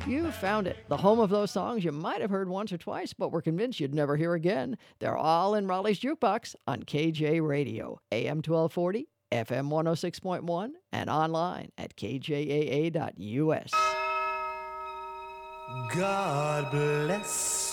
You found it, the home of those songs you might have heard once or twice, but were convinced you'd never hear again. They're all in Raleigh's Jukebox on KJ Radio, AM 1240, FM 106.1, and online at kjaa.us. God bless